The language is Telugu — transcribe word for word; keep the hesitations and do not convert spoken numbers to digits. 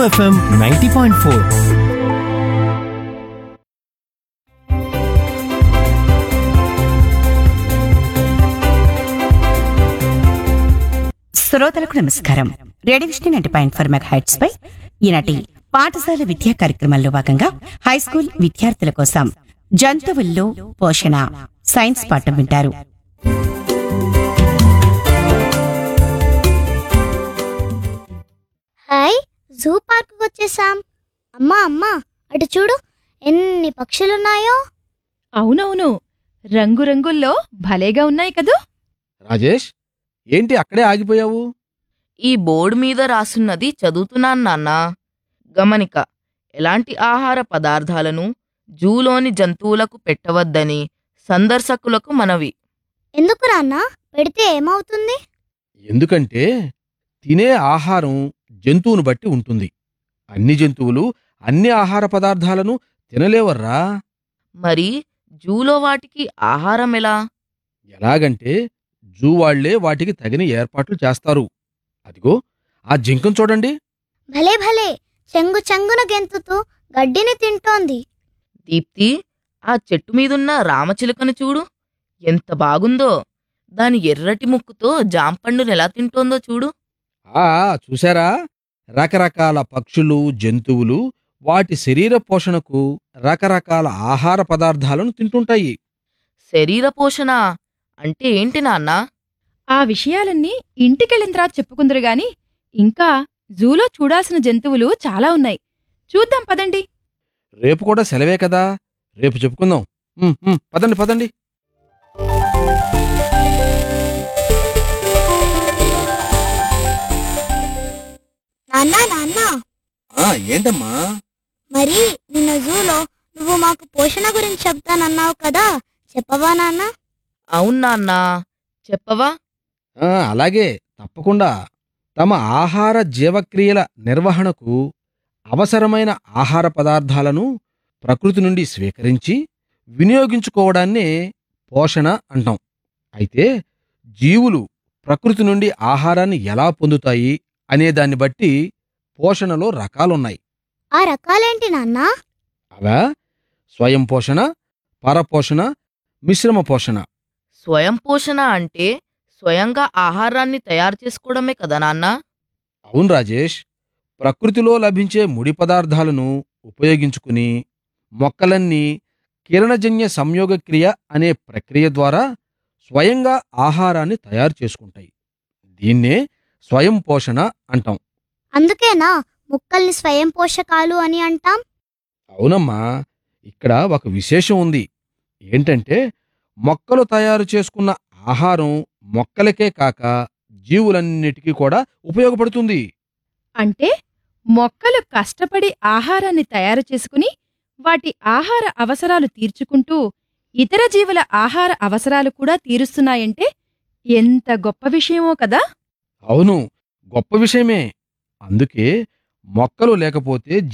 FM ninety point four. శ్రోతలకు నమస్కారం. Radio vision ninety point four mega hertz పై ఈనాటి పాఠశాల విద్యా కార్యక్రమంలో భాగంగా హైస్కూల్ విద్యార్థుల కోసం జంతువుల్లో పోషణ సైన్స్ పాఠం వింటారు. హాయ్, జూ పార్క్ వచ్చేసాం. అమ్మా అమ్మా అటు చూడు, ఎన్ని పక్షులున్నాయో. అవునవును, రంగురంగుల్లో భలేగా ఉన్నాయి కదూ. రాజేష్, ఏంటి అక్కడే ఆగిపోయావు? ఈ బోర్డు మీద రాసున్నది చదువుతున్నాను నాన్నా. గమనిక: ఎలాంటి ఆహార పదార్థాలను జూలోని జంతువులకు పెట్టవద్దని సందర్శకులకు మనవి. ఎందుకు నాన్న, పెడితే ఏమవుతుంది? ఎందుకంటే తినే ఆహారం జంతువును బట్టి ఉంటుంది. అన్ని జంతువులు అన్ని ఆహార పదార్థాలను తినలేవర్రా. మరి జూలో వాటికి ఆహారం ఎలా? ఎలాగంటే జూ వాళ్లే వాటికి తగిన ఏర్పాట్లు చేస్తారు. అదిగో ఆ జింకను చూడండి. భలే భలే, చెంగు చెంగున గెంతుతూ గడ్డిని తింటోంది. దీప్తి, ఆ చెట్టు మీదున్న రామచిలుకను చూడు, ఎంత బాగుందో. దాని ఎర్రటి ముక్కుతో జాంపండునెలా తింటోందో చూడు. ఆ చూశారా, రకరకాల పక్షులు జంతువులు వాటి శరీర పోషణకు రకరకాల ఆహార పదార్థాలను తింటుంటాయి. శరీర పోషణ అంటే ఏంటి నాన్నా? ఆ విషయాలన్నీ ఇంటికెళ్ళిన తర్వాత చెప్పుకుందరు గాని ఇంకా జూలో చూడాల్సిన జంతువులు చాలా ఉన్నాయి. చూద్దాం పదండి. రేపు కూడా సెలవే కదా, రేపు చెప్పుకుందాం. ఉమ్, ఉమ్, పదండి పదండి. నాన్నా నాన్నా, ఏంటమ్మా? మరి నిన్న జూలో నువ్వు మాకు పోషణ గురించి చెప్తానన్నావు కదా, చెప్పవా నాన్న? అవును నాన్నా, చెప్పవా? ఆ, అలాగే, తప్పకుండా. తమ ఆహార జీవక్రియల నిర్వహణకు అవసరమైన ఆహార పదార్థాలను ప్రకృతి నుండి స్వీకరించి వినియోగించుకోవడాన్నే పోషణ అంటాం. అయితే జీవులు ప్రకృతి నుండి ఆహారాన్ని ఎలా పొందుతాయి అనేదాన్ని బట్టి పోషణలో రకాలున్నాయి. ఆ రకాలేంటి నాన్నా? అవా స్వయం పోషణ, పరపోషణ, మిశ్రమ పోషణ. స్వయం పోషణ అంటే స్వయంగా ఆహారాన్ని తయారు చేసుకోవడమే కదా నాన్నా? అవును రాజేష్, ప్రకృతిలో లభించే ముడి పదార్థాలను ఉపయోగించుకుని మొక్కలన్నీ కిరణజన్య సంయోగక్రియ అనే ప్రక్రియ ద్వారా స్వయంగా ఆహారాన్ని తయారు చేసుకుంటాయి. దీన్నే స్వయం పోషణ అంటాం. అందుకేనా ముక్కల్ని స్వయం పోషకాలు అని అంటాం? అవునమ్మా, ఇక్కడ ఒక విశేషం ఉంది. ఏంటంటే మొక్కలు తయారు చేసుకున్న ఆహారం మొక్కలకే కాక జీవులన్నిటికీ కూడా ఉపయోగపడుతుంది. అంటే మొక్కలు కష్టపడి ఆహారాన్ని తయారు చేసుకుని వాటి ఆహార అవసరాలు తీర్చుకుంటూ ఇతర జీవుల ఆహార అవసరాలు కూడా తీరుస్తున్నాయంటే ఎంత గొప్ప విషయమో కదా. అవును, గొప్ప విషయమే. అందుకే మొక్కలు లేకపోతే